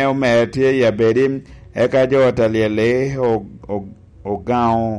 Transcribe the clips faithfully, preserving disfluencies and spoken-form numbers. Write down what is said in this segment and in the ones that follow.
me me tie ya bedim eka jota liele ogao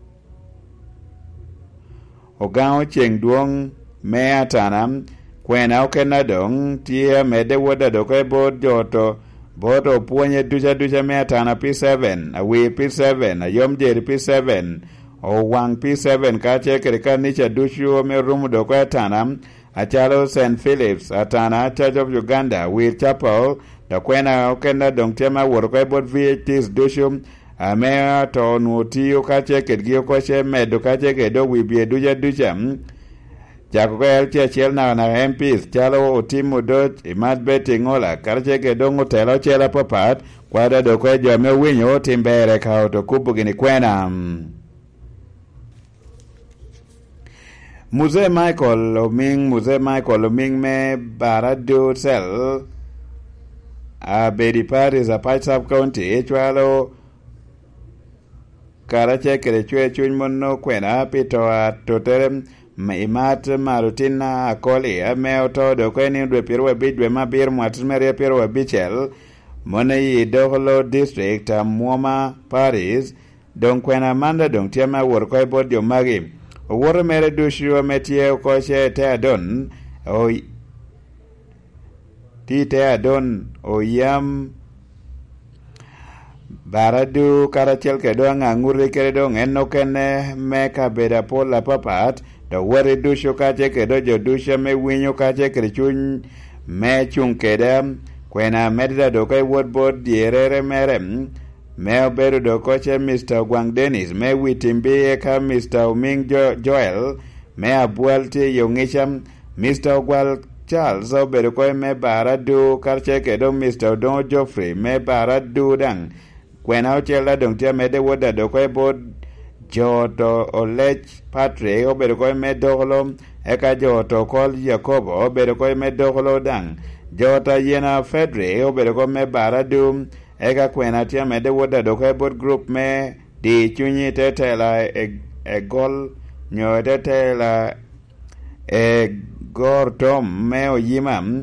ogao cheng duong me atanam kwena okena dong tie mede woda doke bod joto boto puonye duja duja me atana P seven awi P seven ayom jeri P seven o wang P seven ka chekere ka nicha dushu me rumu doke atanam achalo Saint Philip's atana Church of Uganda wir chapel da kwena okena dong tema worko bod V H Ts dushu ame to nutiu ka chekere gi ko che medo ka chekere do wi bie duja duja jako ka elche chiel na na M Ps chalo otimo dot imat beti ngola karche ke dongo telo chela papat kwada do ko jo me winyo timbere ka to kubu gini kwena Muse Michael Oming Muse Michael Oming me barado sel a bedi paris a Pine Sub County chalo karache ke chwe chun monno kwena pito a toterem Imat marutina akoli ame to do kweni dwe pirwe bidwe mabir mwatmeria pirwe bichel mone yi doholo district Muoma Paris don kwena manda don tiama worko bod yo magi woro mere dushu metie ko che te adon o ti te adon o yam baradu karachel ke do ngangure ke do enno kene me ka beda pola papat da wore dusho ka che ke do jo dusha me winyo ka che ke chun me chung ke da kwena medda do kai word board dierere merem me oberu do ko che Mister Gwang Dennis me witimbi ka Mister Oming jo, Joel me abualti yongisham Mister Gwal Charles oberu ko me baradu ka che ke do Mister Don Geoffrey me baradu dang kwena ochela dong tia me de woda do ko board Joto Olech Patrick obedo ko me dogolo eka Joto Kol Jacobo obedo ko me dogolo dang Jota Yena Fedri obedo ko me baradu eka kwena tia me de woda do ko bot group me di chunyi tetela e, e gol nyo tetela e gor tom me oyimam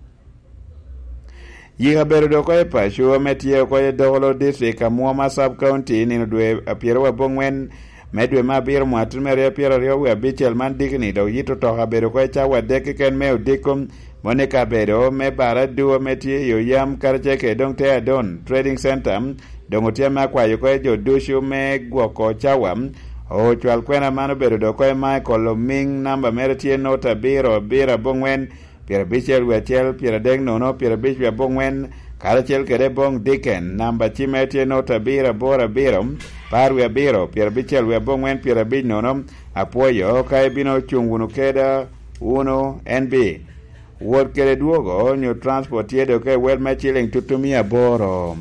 Yiga berudo ko pa shuo metie ko dogolo district Muoma Sub County ni dwe apiero wa bongwen medwe mabiro mwatmere apiero rio wa bichel man digni do yito to ha beru ko cha wa dek ken me odikum monika beru me baradu metie yo yam karche ke dong te adon trading center dongotia ma kwa yo ko jo dushu me gwoko chawam o chwal kwena mano berudo ko Michael Oming namba metie nota biro bira bongwen Pierre Bichel Wechel, Pierre Deng Nono, Pierre Bichel Bongwen, Karachel Kere Bong Dicken, Namba Chimetie Nota Bira Bora Birom, Parwe Biro, Pierre Bichel Bongwen, Pierre Bich Nono, Apoyo, Kaibino Chungunu Keda, Uno, N B. Word Kere Duogo, New Transport Yedo Ke Well Machiling Tutumia Boro.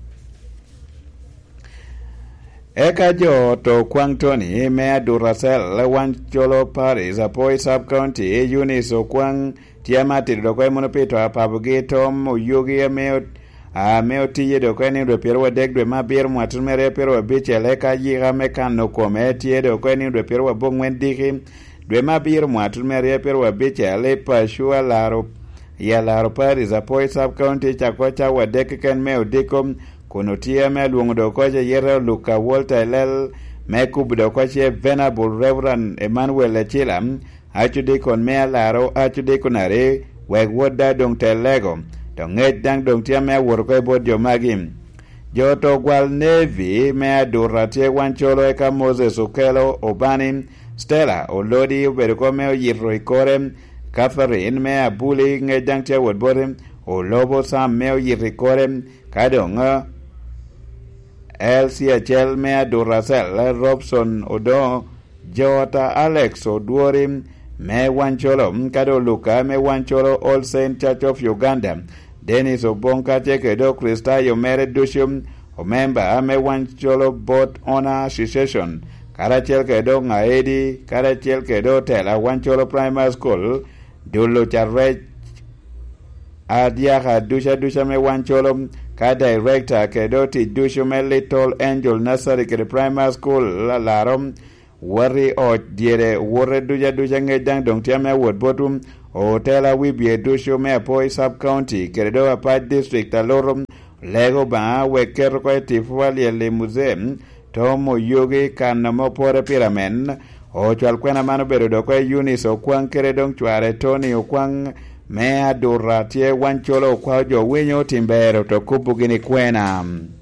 Eka jo to Kwang Tony, Mea Duracell, Wan Cholo Paris, Apoy Sub County, Eunice Okwang, Tiamati do ko monopito apabugi tom yugi meo a meo tiye do ko ni do pero dek do mabir mwatmere pero bichele ka yiga mekano kome tiye do ko ni do pero bongwen diki do mabir mwatmere pero bichele pa shua laro ya laro Paris Apoy Sub County chakocha wa dek ken meo dikom kono tiye me luongo do ko je yero Luka Walter Lel me kubdo ko che Venerable Reverend Emmanuel Chilam achude kon me laro achude konare weg woda dong telego to ngej dang dong tia me wor ko bod jo magim joto gwal Navy me adurate wancholo eka Moses Okelo Obani Stella Olodi berko me yirro ikore Catherine me abuli ngej dang tia wod bodem o lobo sam me yirro ikore kadonga L C H L me adurasel Robson Odo Jota Alex Oduorim me wancholo mkado Luka me wancholo All Saint Church of Uganda Dennis Obonka teke do Krista yo mere dushum o member me wancholo Boat Owner Association karachel ke do ngaedi karachel ke do tela wancholo Primary School dulo charre adia dusha dusha me wancholo ka director ke do ti dushu me Little Angel Nursery ke Primary School la larom Wari o diere wore duja duja nge dang dong tiame word botum Otela wibie dusho me apoi sub county keredo apart district alorum lego ba weker ko tifwali ele museum tomo yogi kanamo pore piramen o chwal kwena mano bedo do ko Eunice Okwang keredong chware Tony Okwang me adura tie wancholo kwa jo winyo timbero to kubu gini kwena.